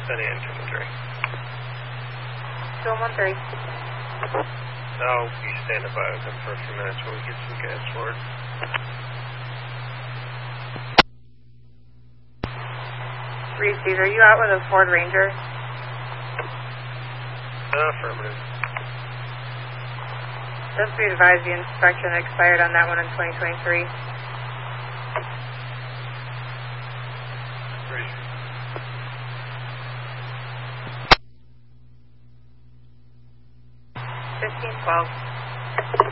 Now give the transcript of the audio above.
Steady infantry. 2113. I'll be standing by with them for a few minutes while we get some gas for it. Receive, are you out with a Ford Ranger? Affirmative. Just be advised the inspection expired on that one in 2023. Great. 1512.